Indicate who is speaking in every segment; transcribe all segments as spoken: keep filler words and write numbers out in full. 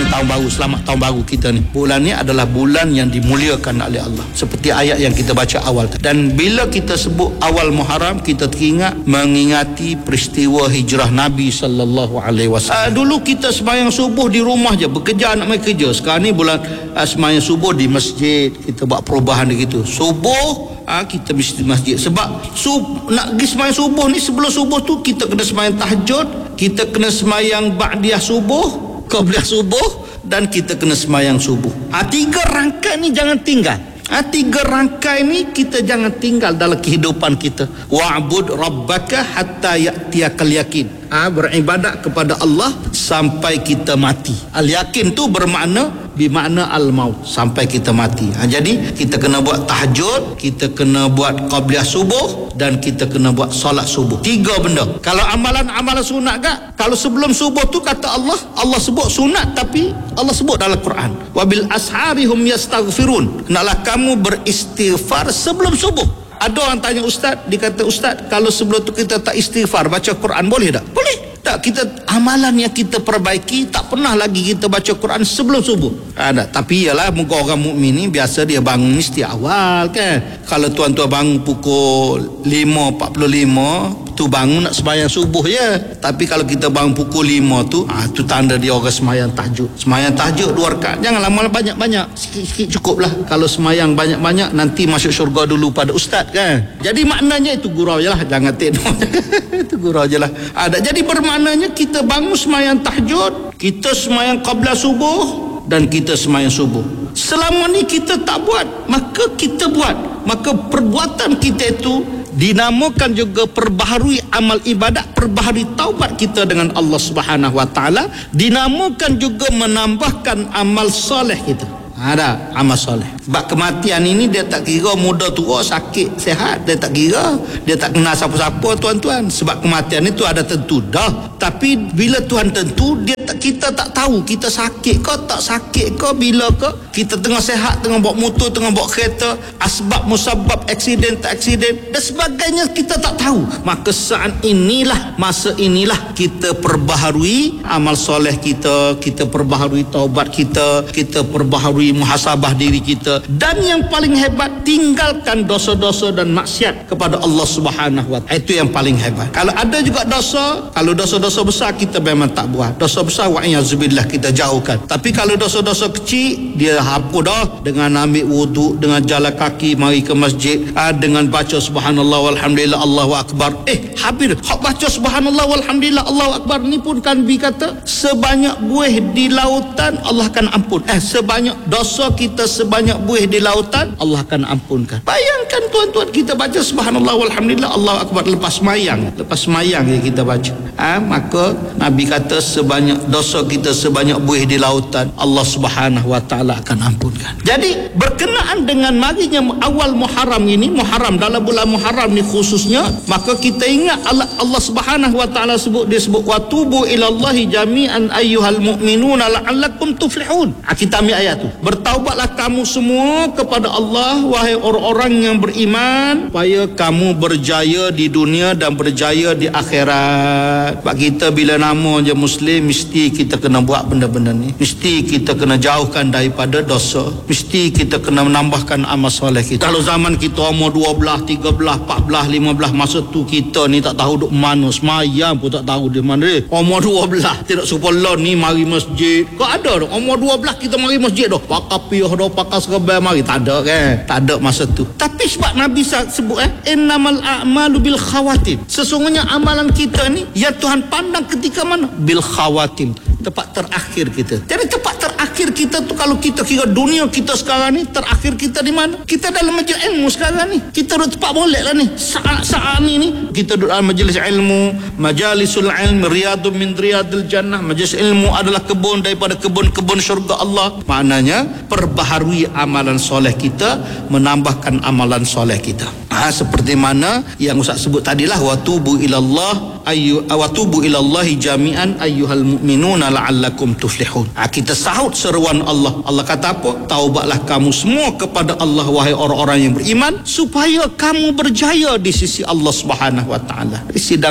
Speaker 1: ni tahun baru, selamat tahun baru kita ni. Bulan ni adalah bulan yang dimuliakan oleh Allah, seperti ayat yang kita baca awal. Dan bila kita sebut awal Muharram, kita teringat mengingati peristiwa hijrah Nabi sallallahu alaihi wasallam. Uh, dulu kita sembahyang subuh di rumah je, bekerja nak main kerja. Sekarang ni bulan uh, sembahyang subuh di masjid, kita buat perubahan begitu. Subuh Ha, kita mesti masjid. Sebab sub, nak pergi sembahyang subuh ni, sebelum subuh tu kita kena sembahyang tahajud, kita kena sembahyang ba'diyah subuh, qabliyah subuh, dan kita kena sembahyang subuh. Ha, tiga rangkaian ni jangan tinggal. Ha, tiga rangkaian ni kita jangan tinggal dalam kehidupan kita. Wa'bud rabbaka hatta ya'tiyakal yakin. Ha, beribadat kepada Allah sampai kita mati. Al-yakin tu bermakna bermakna al-maut, sampai kita mati. Ha, jadi kita kena buat tahajud, kita kena buat qabliyah subuh, dan kita kena buat solat subuh. Tiga benda. Kalau amalan-amalan sunat gak, kalau sebelum subuh tu kata Allah, Allah sebut sunat, tapi Allah sebut dalam Quran, wabil asharihum yastaghfirun. Hendaklah kamu beristighfar sebelum subuh. Ada orang tanya ustaz, dia kata ustaz, kalau sebelum tu kita tak istighfar, baca Quran boleh tak? Boleh. Tak, kita amalan yang kita perbaiki, tak pernah lagi kita baca Quran sebelum subuh. Ada, tapi ialah muka orang mukmin ni biasa dia bangun mesti awal kan. Kalau tuan-tuan bangun pukul lima empat puluh lima, tu bangun nak sembahyang subuh je. Tapi kalau kita bangun pukul lima tu, ah tu tanda dia orang sembahyang tahajud. Sembahyang tahajud dua rakaat. Jangan lama banyak-banyak, sikit-sikit cukuplah. Kalau sembahyang banyak-banyak nanti masuk syurga dulu pada ustaz kan. Jadi maknanya itu gurau je lah, jangan tengok. Itu gurau je lah. Ada, jadi bermaknanya kita bangun sembahyang tahajud, kita sembahyang qabliyah subuh, dan kita sembahyang subuh. Selama ni kita tak buat, maka kita buat. Maka perbuatan kita itu dinamakan juga perbaharui amal ibadat, perbaharui taubat kita dengan Allah Subhanahu wa taala, dinamakan juga menambahkan amal soleh kita. Ada amal soleh. Sebab kematian ini dia tak kira muda tua, sakit sehat, dia tak kira, dia tak kenal siapa-siapa tuan-tuan. Sebab kematian itu ada tentu dah. Tapi bila Tuhan tentu, dia tak, kita tak tahu kita sakit ke tak sakit ke, bila ke kita tengah sehat, tengah bawa motor, tengah bawa kereta, asbab musabab, aksiden tak aksiden dan sebagainya kita tak tahu. Maka saat inilah, masa inilah kita perbaharui amal soleh kita, kita perbaharui taubat kita, kita perbaharui muhasabah diri kita, dan yang paling hebat, tinggalkan dosa-dosa dan maksiat kepada Allah Subhanahu wa taala. Itu yang paling hebat. Kalau ada juga dosa, kalau dosa-dosa besar kita memang tak buat. Dosa besar wa'iyyazubillah kita jauhkan. Tapi kalau dosa-dosa kecil, dia hapus dah dengan ambil wuduk, dengan jalan kaki mari ke masjid, dengan baca subhanallah walhamdulillah Allahu akbar. Eh habis hak baca subhanallah walhamdulillah Allahu akbar ni pun kan Nabi kata sebanyak buih di lautan Allah akan ampun. Eh sebanyak dosa kita sebanyak buih di lautan Allah akan ampunkan. Bayangkan tuan-tuan, kita baca subhanallah walhamdulillah Allahu akbar lepas semayang, lepas semayang yang kita baca. Ha, maka Nabi kata sebanyak dosa kita sebanyak buih di lautan Allah Subhanahu wa taala akan ampunkan. Jadi berkenaan dengan marinya awal Muharram ini, Muharram dalam bulan Muharram ni khususnya, maka kita ingat Allah, Allah Subhanahu wa taala sebut, dia sebut watubu ilallahi jami'an ayyuhal mu'minuna la'allakum tuflihun. Ha, kita ambil ayat tu. Bertaubatlah kamu semua kepada Allah wahai orang-orang yang beriman, supaya kamu berjaya di dunia dan berjaya di akhirat. Sebab kita bila nama je Muslim, mesti kita kena buat benda-benda ni, mesti kita kena jauhkan daripada dosa, mesti kita kena menambahkan amal soleh kita. Kalau zaman kita umur dua belas, tiga belas, empat belas, lima belas, masa tu kita ni tak tahu duk mana, semayang pun tak tahu di mana. Umur dua belas tidak sepuluh ni mari masjid. Kau ada dah umur dua belas kita mari masjid dah, pakai piah dah, pakai serban mari, tak ada kan, tak ada masa tu. Tapi sebab Nabi sebut eh innamal a'malu bil khawatim, sesungguhnya amalan kita ni ya Tuhan pandang ketika mana? Bil khawatim, tempat terakhir kita. Jadi tempat terakhir kita tu, kalau kita kira dunia kita sekarang ni, terakhir kita di mana? Kita dalam majlis ilmu sekarang ni. Kita duduk tempat boleh lah ni. Saat-saat ni ni kita duduk dalam majlis ilmu, majalisul ilm, riyadun min riyadil jannah. Majlis ilmu adalah kebun daripada kebun-kebun syurga Allah. Maknanya perbaharui amalan soleh kita, menambahkan amalan soleh kita. Ha, seperti mana yang Ustaz sebut tadilah, watubu ilallah ayu watubu ilallahi jami'an ayyuhal mu'minuna la'allakum tuflihun. Ha, kita sahut seruan Allah. Allah kata apa? Taubatlah kamu semua kepada Allah wahai orang-orang yang beriman, supaya kamu berjaya di sisi Allah Subhanahu wa taala. Di sidang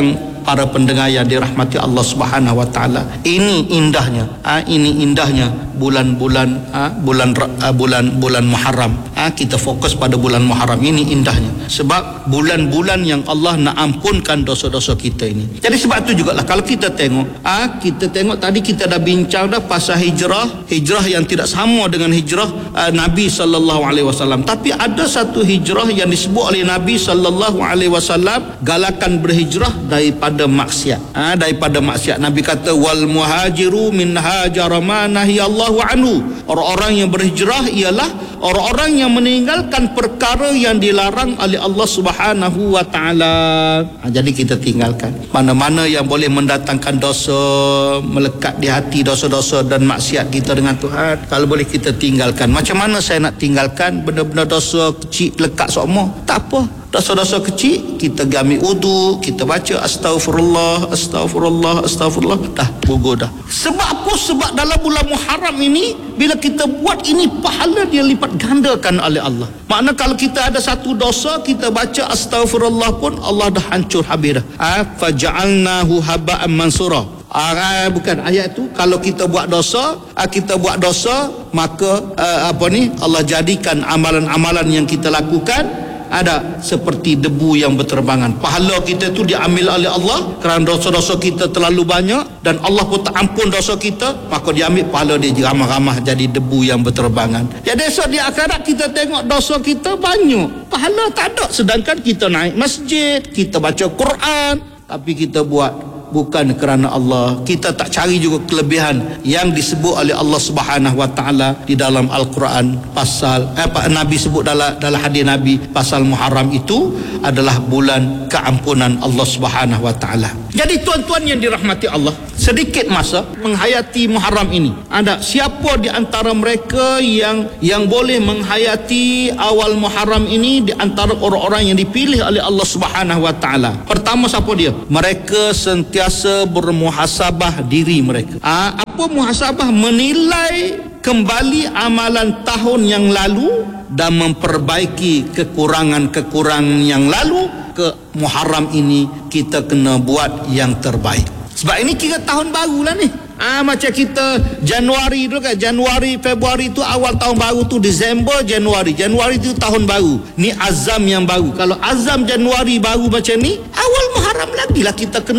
Speaker 1: para pendengar yang dirahmati Allah Subhanahu Wa Taala, ini indahnya, ha, ini indahnya bulan-bulan, ha, bulan ha, bulan bulan Muharram. Ha, kita fokus pada bulan Muharram ini indahnya, sebab bulan-bulan yang Allah nak ampunkan dosa-dosa kita ini. Jadi sebab tu jugalah kalau kita tengok, ha, kita tengok tadi kita dah bincang dah pasal hijrah, hijrah yang tidak sama dengan hijrah uh, Nabi sallallahu alaihi wasallam. Tapi ada satu hijrah yang disebut oleh Nabi sallallahu alaihi wasallam, galakan berhijrah daripada maksiat. Ha, daripada maksiat. Nabi kata wal muhajiru min hajara ma nahiyallahu anhu. Orang-orang yang berhijrah ialah orang-orang yang meninggalkan perkara yang dilarang oleh Allah Subhanahu wa taala. Ha, jadi kita tinggalkan mana-mana yang boleh mendatangkan dosa, melekat di hati dosa-dosa dan maksiat kita dengan Tuhan. Kalau boleh kita tinggalkan. Macam mana saya nak tinggalkan benda-benda dosa kecil lekat semua? Tak apa. Dosa-dosa kecil kita ambil wudu, kita baca astaghfirullah, astaghfirullah, astaghfirullah, dah gugur dah. Sebab apa? Sebab dalam bulan Muharram ini bila kita buat ini, pahala dia lipat gandakan oleh Allah. Makna kalau kita ada satu dosa, kita baca astaghfirullah pun Allah dah hancur habis dah. Ha, faja'alnahu haba'an mansura. Ah, bukan ayat tu, kalau kita buat dosa, ah, kita buat dosa, maka ah, apa ni, Allah jadikan amalan-amalan yang kita lakukan ada seperti debu yang berterbangan. Pahala kita tu diambil oleh Allah kerana dosa-dosa kita terlalu banyak, dan Allah pun tak ampun dosa kita, maka dia ambil pahala dia ramah-ramah jadi debu yang berterbangan. Jadi esok di akhirat kita tengok dosa kita banyak, pahala tak ada, sedangkan kita naik masjid, kita baca Quran, tapi kita buat bukan kerana Allah. Kita tak cari juga kelebihan yang disebut oleh Allah Subhanahu Wa Taala di dalam Al-Quran pasal eh, Nabi sebut dalam dalam hadis Nabi pasal Muharram itu adalah bulan keampunan Allah Subhanahu Wa Taala. Jadi tuan-tuan yang dirahmati Allah, sedikit masa menghayati Muharram ini. Ada siapa di antara mereka yang yang boleh menghayati awal Muharram ini di antara orang-orang yang dipilih oleh Allah Subhanahu Wa Taala? Pertama siapa dia? Mereka sentiasa bermuhasabah diri mereka. Ha, apa muhasabah? Menilai kembali amalan tahun yang lalu dan memperbaiki kekurangan-kekurangan yang lalu. Ke Muharram ini kita kena buat yang terbaik. Sebab ini kira tahun baru lah ni. Ah, macam kita Januari tu kan, Januari, Februari tu awal tahun baru tu, Disember, Januari. Januari tu tahun baru. Ni azam yang baru. Kalau azam Januari baru macam ni, awal Muharram lagi lah kita kena